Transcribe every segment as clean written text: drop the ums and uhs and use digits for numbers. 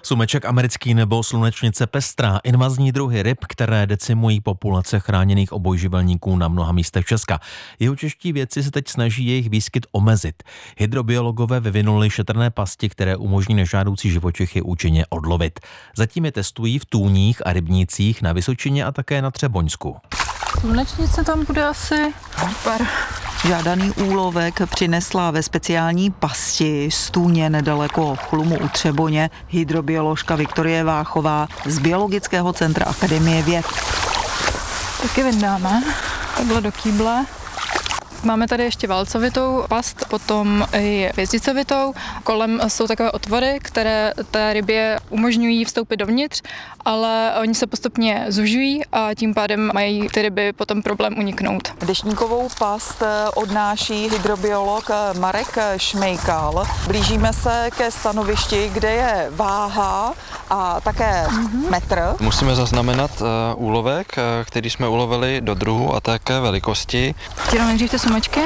Sumeček americký nebo slunečnice pestrá, invazní druhy ryb, které decimují populace chráněných obojživelníků na mnoha místech Česka. Jihočeští vědci se teď snaží jejich výskyt omezit. Hydrobiologové vyvinuli šetrné pasti, které umožní nežádoucí živočichy účinně odlovit. Zatím je testují v tůních a rybnících na Vysočině a také na Třeboňsku. Slunečnice tam bude asi super. Žádaný úlovek přinesla ve speciální pasti z tůně nedaleko Chlumu u Třeboně hydrobioložka Viktorie Váchová z Biologického centra Akademie věd. Taky vyndáme takhle do kýble. Máme tady ještě válcovitou past, potom i hvězdicovitou. Kolem jsou takové otvory, které té rybě umožňují vstoupit dovnitř, ale oni se postupně zužují a tím pádem mají ty ryby potom problém uniknout. Deštníkovou past odnáší hydrobiolog Marek Šmejkal. Blížíme se ke stanovišti, kde je váha a také metr. Musíme zaznamenat úlovek, který jsme ulovili do druhu a také velikosti. Chtěl nejdřív ty sumečky?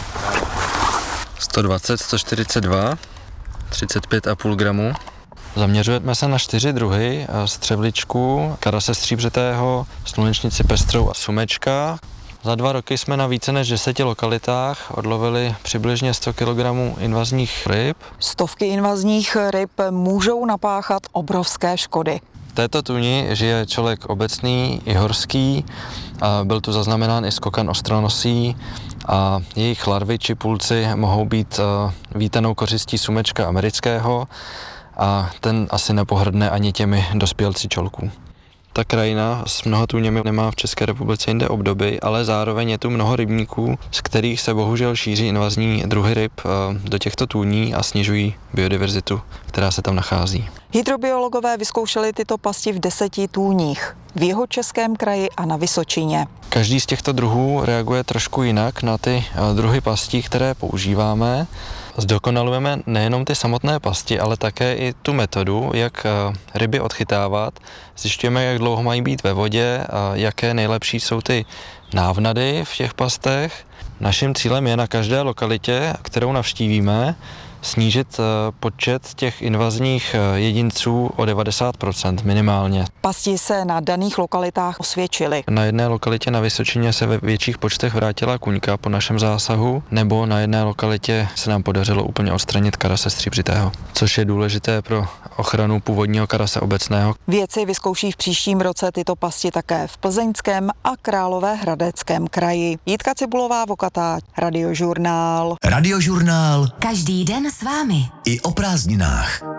120, 142, 35,5 gramů. Zaměřujeme se na 4 druhy: střevličku, karase stříbřitého, slunečnici pestrou a sumečka. Za 2 roky jsme na více než 10 lokalitách odlovili přibližně 100 kg invazních ryb. Stovky invazních ryb můžou napáchat obrovské škody. V této tůni žije čolek obecný i horský, byl tu zaznamenán i skokan ostronosí a jejich larvy či pulci mohou být vítanou kořistí sumečka amerického a ten asi nepohrdne ani těmi dospělci čolků. Ta krajina s mnoha tůněmi nemá v České republice jinde obdoby, ale zároveň je tu mnoho rybníků, z kterých se bohužel šíří invazní druhy ryb do těchto tůní a snižují biodiverzitu, která se tam nachází. Hydrobiologové vyzkoušeli tyto pasti v 10 tůních v Jihočeském kraji a na Vysočině. Každý z těchto druhů reaguje trošku jinak na ty druhy pastí, které používáme. Zdokonalujeme nejenom ty samotné pasti, ale také i tu metodu, jak ryby odchytávat. Zjišťujeme, jak dlouho mají být ve vodě a jaké nejlepší jsou ty návnady v těch pastech. Naším cílem je na každé lokalitě, kterou navštívíme, snížit počet těch invazních jedinců o 90% minimálně. Pasti se na daných lokalitách osvědčily. Na jedné lokalitě na Vysočině se ve větších počtech vrátila kuňka po našem zásahu, nebo na jedné lokalitě se nám podařilo úplně odstranit karase stříbřitého, což je důležité pro ochranu původního karase obecného. Vědci vyzkouší v příštím roce tyto pasti také v Plzeňském a Královéhradeckém kraji. Jitka Cibulová, Vokatá, Radiožurnál. Radiožurnál. Každý den s vámi. I o prázdninách.